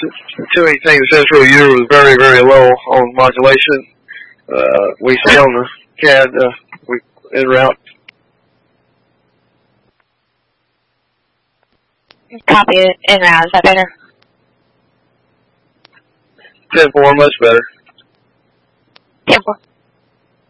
218 Central U was very, very low on modulation. We stay on the CAD, we en route. Copy it. En route. Is that better? 10-4, much better. 10-4.